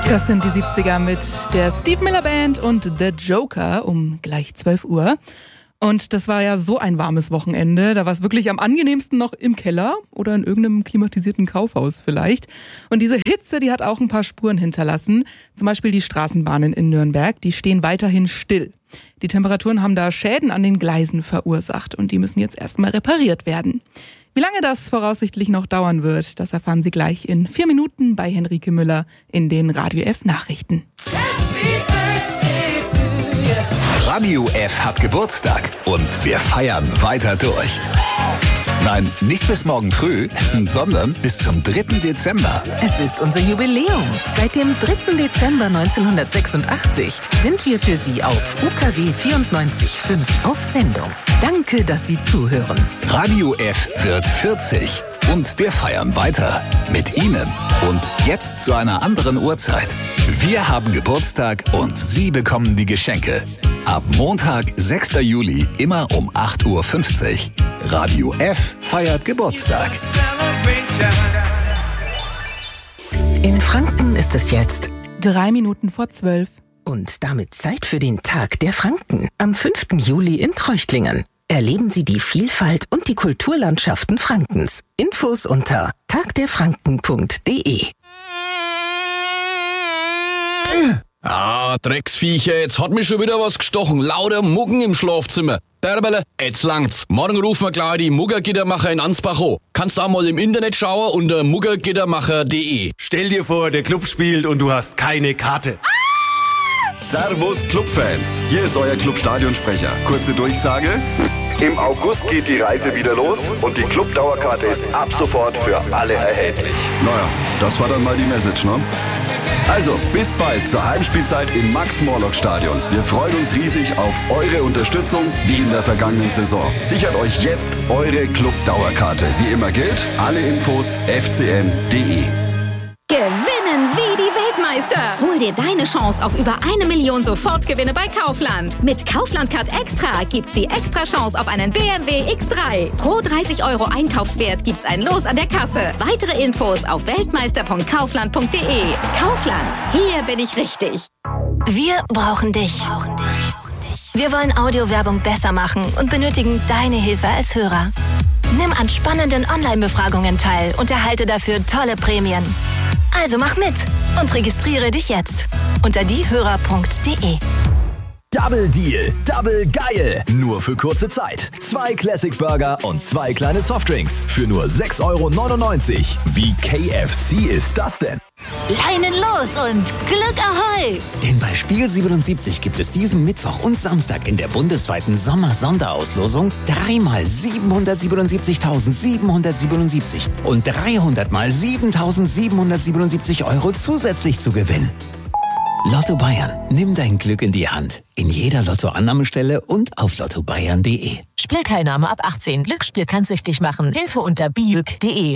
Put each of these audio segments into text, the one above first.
Das sind die 70er mit der Steve Miller Band und The Joker um gleich 12 Uhr. Und das war ja so ein warmes Wochenende. Da war es wirklich am angenehmsten noch im Keller oder in irgendeinem klimatisierten Kaufhaus vielleicht. Und diese Hitze, die hat auch ein paar Spuren hinterlassen. Zum Beispiel die Straßenbahnen in Nürnberg, die stehen weiterhin still. Die Temperaturen haben da Schäden an den Gleisen verursacht und die müssen jetzt erstmal repariert werden. Wie lange das voraussichtlich noch dauern wird, das erfahren Sie gleich in 4 Minuten bei Henrike Müller in den Radio F Nachrichten. Radio F hat Geburtstag und wir feiern weiter durch. Nein, nicht bis morgen früh, sondern bis zum 3. Dezember. Es ist unser Jubiläum. Seit dem 3. Dezember 1986 sind wir für Sie auf UKW 94.5 auf Sendung. Danke, dass Sie zuhören. Radio F wird 40 und wir feiern weiter mit Ihnen. Und jetzt zu einer anderen Uhrzeit. Wir haben Geburtstag und Sie bekommen die Geschenke. Ab Montag, 6. Juli, immer um 8.50 Uhr. Radio F feiert Geburtstag. In Franken ist es jetzt 3 Minuten vor 12. und damit Zeit für den Tag der Franken am 5. Juli in Treuchtlingen. Erleben Sie die Vielfalt und die Kulturlandschaften Frankens. Infos unter tagderfranken.de. Drecksviecher, jetzt hat mich schon wieder was gestochen. Lauter Muggen im Schlafzimmer. Derbele, jetzt langt's. Morgen rufen wir gleich die Muggergittermacher in Ansbach an. Kannst du auch mal im Internet schauen unter muggergittermacher.de. Stell dir vor, der Club spielt und du hast keine Karte. Servus Clubfans, hier ist euer Clubstadionsprecher. Kurze Durchsage. Im August geht die Reise wieder los und die Clubdauerkarte ist ab sofort für alle erhältlich. Naja, das war dann mal die Message, ne? Also, bis bald zur Heimspielzeit im Max-Morlock-Stadion. Wir freuen uns riesig auf eure Unterstützung wie in der vergangenen Saison. Sichert euch jetzt eure Clubdauerkarte. Wie immer gilt, alle Infos fcn.de. Gewinnen wie die Weltmeister. Hol dir deine Chance auf über 1 Million Sofortgewinne bei Kaufland. Mit Kaufland Card Extra gibt's die extra Chance auf einen BMW X3. Pro 30 € Einkaufswert gibt's ein Los an der Kasse. Weitere Infos auf weltmeister.kaufland.de. Kaufland, hier bin ich richtig. Wir brauchen dich. Wir wollen Audiowerbung besser machen und benötigen deine Hilfe als Hörer. Nimm an spannenden Online-Befragungen teil und erhalte dafür tolle Prämien. Also mach mit und registriere dich jetzt unter diehörer.de. Double Deal, Double geil. Nur für kurze Zeit. 2 Classic Burger und 2 kleine Softdrinks für nur 6,99 €. Wie KFC ist das denn? Leinen los und Glück Ahoi! Denn bei Spiel 77 gibt es diesen Mittwoch und Samstag in der bundesweiten Sommer-Sonderauslosung 3 mal 777.777 und 300 mal 7.777 € zusätzlich zu gewinnen. Lotto Bayern, nimm dein Glück in die Hand. In jeder Lottoannahmestelle und auf lottobayern.de. Spielteilnahme ab 18. Glücksspiel kann süchtig machen. Hilfe unter biüg.de.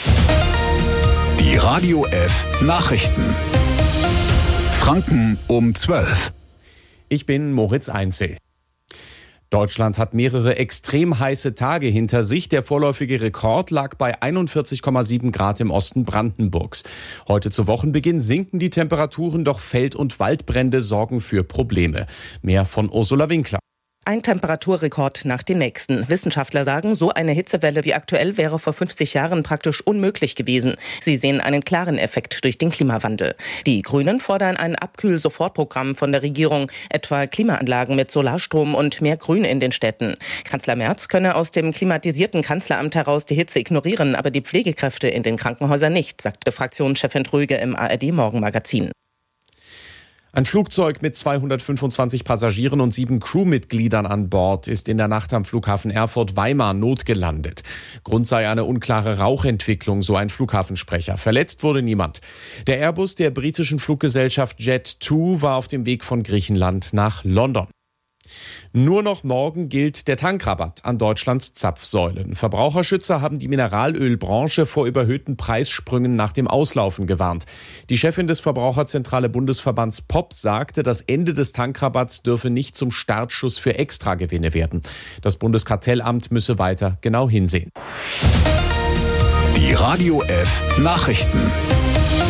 Die Radio F Nachrichten. Franken um 12. Ich bin Moritz Einzel. Deutschland hat mehrere extrem heiße Tage hinter sich. Der vorläufige Rekord lag bei 41,7 Grad im Osten Brandenburgs. Heute zu Wochenbeginn sinken die Temperaturen, doch Feld- und Waldbrände sorgen für Probleme. Mehr von Ursula Winkler. Ein Temperaturrekord nach dem nächsten. Wissenschaftler sagen, so eine Hitzewelle wie aktuell wäre vor 50 Jahren praktisch unmöglich gewesen. Sie sehen einen klaren Effekt durch den Klimawandel. Die Grünen fordern ein Abkühl-Sofortprogramm von der Regierung, etwa Klimaanlagen mit Solarstrom und mehr Grün in den Städten. Kanzler Merz könne aus dem klimatisierten Kanzleramt heraus die Hitze ignorieren, aber die Pflegekräfte in den Krankenhäusern nicht, sagte Fraktionschefin Tröge im ARD-Morgenmagazin. Ein Flugzeug mit 225 Passagieren und 7 Crewmitgliedern an Bord ist in der Nacht am Flughafen Erfurt-Weimar notgelandet. Grund sei eine unklare Rauchentwicklung, so ein Flughafensprecher. Verletzt wurde niemand. Der Airbus der britischen Fluggesellschaft Jet2 war auf dem Weg von Griechenland nach London. Nur noch morgen gilt der Tankrabatt an Deutschlands Zapfsäulen. Verbraucherschützer haben die Mineralölbranche vor überhöhten Preissprüngen nach dem Auslaufen gewarnt. Die Chefin des Verbraucherzentrale Bundesverbands POP sagte, das Ende des Tankrabatts dürfe nicht zum Startschuss für Extragewinne werden. Das Bundeskartellamt müsse weiter genau hinsehen. Die Radio F Nachrichten.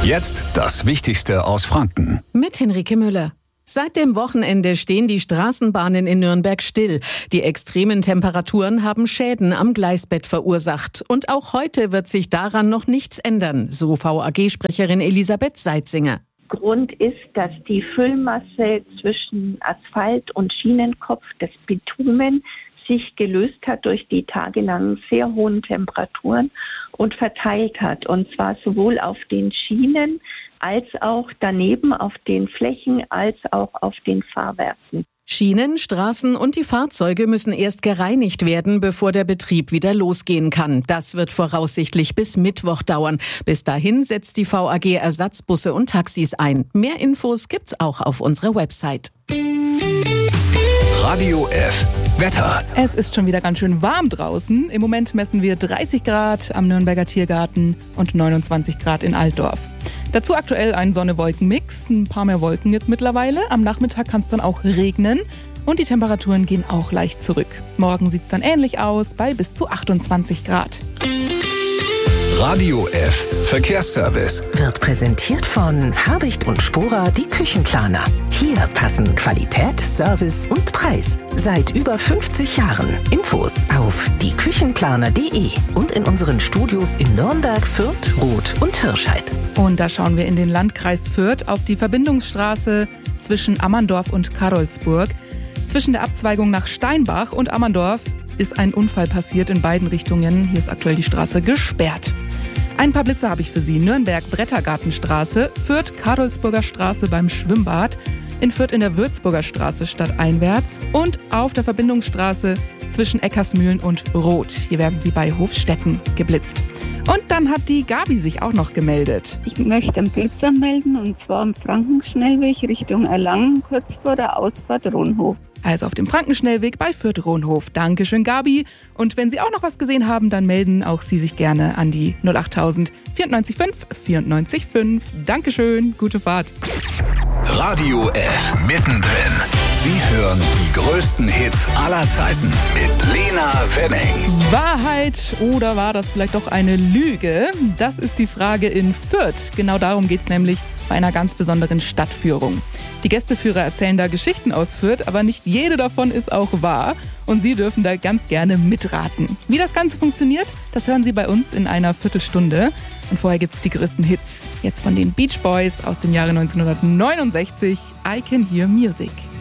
Jetzt das Wichtigste aus Franken. Mit Henrike Müller. Seit dem Wochenende stehen die Straßenbahnen in Nürnberg still. Die extremen Temperaturen haben Schäden am Gleisbett verursacht. Und auch heute wird sich daran noch nichts ändern, so VAG-Sprecherin Elisabeth Seitzinger. Grund ist, dass die Füllmasse zwischen Asphalt und Schienenkopf, das Bitumen, sich gelöst hat durch die tagelangen sehr hohen Temperaturen und verteilt hat. Und zwar sowohl auf den Schienen als auch daneben auf den Flächen als auch auf den Fahrwerken. Schienen, Straßen und die Fahrzeuge müssen erst gereinigt werden, bevor der Betrieb wieder losgehen kann. Das wird voraussichtlich bis Mittwoch dauern. Bis dahin setzt die VAG Ersatzbusse und Taxis ein. Mehr Infos gibt's auch auf unserer Website. Radio F. Wetter. Es ist schon wieder ganz schön warm draußen. Im Moment messen wir 30 Grad am Nürnberger Tiergarten und 29 Grad in Altdorf. Dazu aktuell ein Sonne-Wolken-Mix, ein paar mehr Wolken jetzt mittlerweile. Am Nachmittag kann es dann auch regnen und die Temperaturen gehen auch leicht zurück. Morgen sieht es dann ähnlich aus, bei bis zu 28 Grad. Radio F. Verkehrsservice. Wird präsentiert von Habicht und Spora, die Küchenplaner. Hier passen Qualität, Service und Preis. Seit über 50 Jahren. Infos auf dieküchenplaner.de und in unseren Studios in Nürnberg, Fürth, Roth und Hirscheid. Und da schauen wir in den Landkreis Fürth auf die Verbindungsstraße zwischen Ammerndorf und Karolsburg. Zwischen der Abzweigung nach Steinbach und Ammerndorf ist ein Unfall passiert in beiden Richtungen. Hier ist aktuell die Straße gesperrt. Ein paar Blitze habe ich für Sie. Nürnberg Brettergartenstraße, Fürth Karolsburger Straße beim Schwimmbad, in Fürth in der Würzburger Straße stadteinwärts und auf der Verbindungsstraße zwischen Eckersmühlen und Roth. Hier werden Sie bei Hofstetten geblitzt. Und dann hat die Gabi sich auch noch gemeldet. Ich möchte einen Blitz anmelden, und zwar am Frankenschnellweg Richtung Erlangen, kurz vor der Ausfahrt Ronhof. Also auf dem Frankenschnellweg bei Fürth-Ronhof. Dankeschön, Gabi. Und wenn Sie auch noch was gesehen haben, dann melden auch Sie sich gerne an die 08000 94 5 94 5. Dankeschön, gute Fahrt. Radio F. Mittendrin. Sie hören die größten Hits aller Zeiten mit Lena Wenning. Wahrheit oder war das vielleicht doch eine Lüge? Das ist die Frage in Fürth. Genau darum geht's nämlich bei einer ganz besonderen Stadtführung. Die Gästeführer erzählen da Geschichten aus Fürth, aber nicht jede davon ist auch wahr. Und Sie dürfen da ganz gerne mitraten. Wie das Ganze funktioniert, das hören Sie bei uns in einer Viertelstunde. Und vorher gibt's die größten Hits. Jetzt von den Beach Boys aus dem Jahre 1969, I Can Hear Music.